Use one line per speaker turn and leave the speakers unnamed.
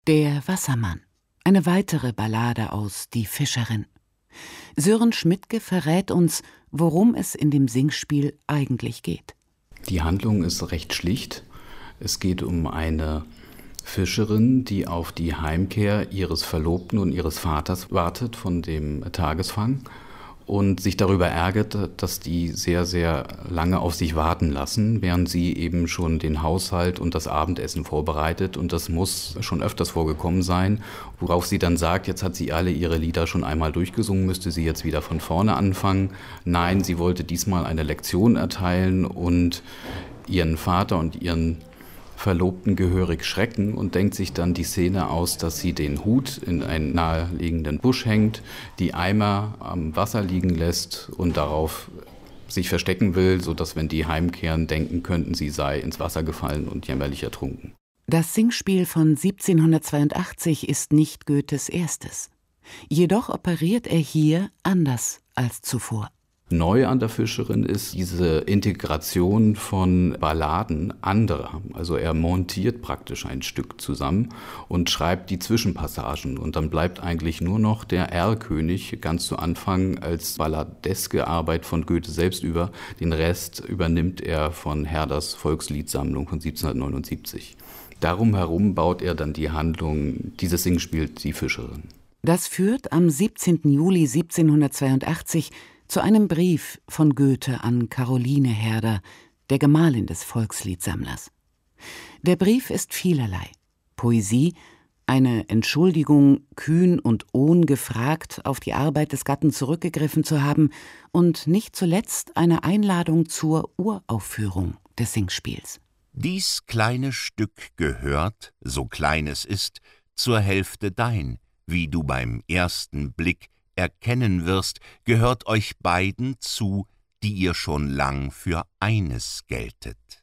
Der Wassermann. Eine weitere Ballade aus Die Fischerin. Sören Schmidtke verrät uns, worum es in dem Singspiel eigentlich geht.
Die Handlung ist recht schlicht. Es geht um eine Fischerin, die auf die Heimkehr ihres Verlobten und ihres Vaters wartet von dem Tagesfang und sich darüber ärgert, dass die sehr, sehr lange auf sich warten lassen, während sie eben schon den Haushalt und das Abendessen vorbereitet. Und das muss schon öfters vorgekommen sein, worauf sie dann sagt, jetzt hat sie alle ihre Lieder schon einmal durchgesungen, müsste sie jetzt wieder von vorne anfangen. Nein, sie wollte diesmal eine Lektion erteilen und ihren Vater und ihren Verlobten gehörig schrecken und denkt sich dann die Szene aus, dass sie den Hut in einen naheliegenden Busch hängt, die Eimer am Wasser liegen lässt und darauf sich verstecken will, sodass, wenn die heimkehren, denken könnten, sie sei ins Wasser gefallen und jämmerlich ertrunken.
Das Singspiel von 1782 ist nicht Goethes erstes. Jedoch operiert er hier anders als zuvor.
Neu an der Fischerin ist diese Integration von Balladen anderer. Also er montiert praktisch ein Stück zusammen und schreibt die Zwischenpassagen. Und dann bleibt eigentlich nur noch der Erlkönig ganz zu Anfang als balladeske Arbeit von Goethe selbst über. Den Rest übernimmt er von Herders Volksliedsammlung von 1779. Darum herum baut er dann die Handlung dieses Singspiels Die Fischerin.
Das führt am 17. Juli 1782 zu einem Brief von Goethe an Caroline Herder, der Gemahlin des Volksliedsammlers. Der Brief ist vielerlei. Poesie, eine Entschuldigung, kühn und ohngefragt auf die Arbeit des Gatten zurückgegriffen zu haben, und nicht zuletzt eine Einladung zur Uraufführung des Singspiels.
Dies kleine Stück gehört, so klein es ist, zur Hälfte dein, wie du beim ersten Blick erkennen wirst, gehört euch beiden zu, die ihr schon lang für eines geltet.